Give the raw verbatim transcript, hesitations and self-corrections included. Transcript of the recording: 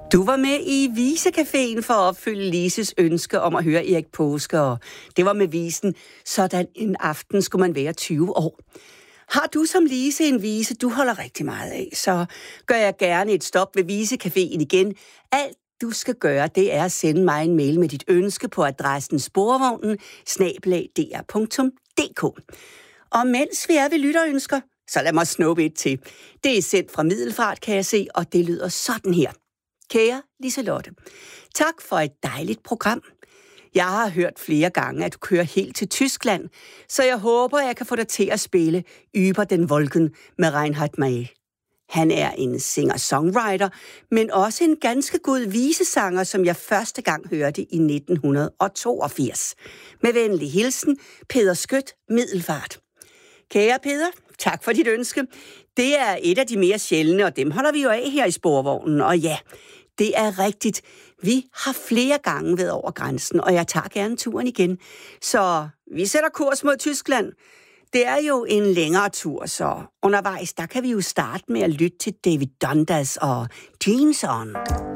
Du var med i Visecaféen for at opfylde Lises ønske om at høre Erik Paaske, og det var med visen "Sådan en aften skulle man være tyve år". Har du som Lise en vise, du holder rigtig meget af, så gør jeg gerne et stop ved Visecaféen igen. Alt du skal gøre, det er at sende mig en mail med dit ønske på adressen sporvognen snabel-a d r punktum d k. Og mens vi er ved lytterønsker, så lad mig snuppe et til. Det er sendt fra Middelfart, kan jeg se, og det lyder sådan her. Kære Liselotte, tak for et dejligt program. Jeg har hørt flere gange, at du kører helt til Tyskland, så jeg håber, jeg kan få dig til at spille Über den Wolken med Reinhard May. Han er en singer-songwriter, men også en ganske god visesanger, som jeg første gang hørte i nitten toogfirs. Med venlig hilsen, Peder Skødt, Middelfart. Kære Peder, tak for dit ønske. Det er et af de mere sjældne, og dem holder vi jo af her i Sporvognen. Og ja, det er rigtigt. Vi har flere gange været over grænsen, og jeg tager gerne turen igen. Så vi sætter kurs mod Tyskland. Det er jo en længere tur, så undervejs, der kan vi jo starte med at lytte til David Dundas og Jeans On.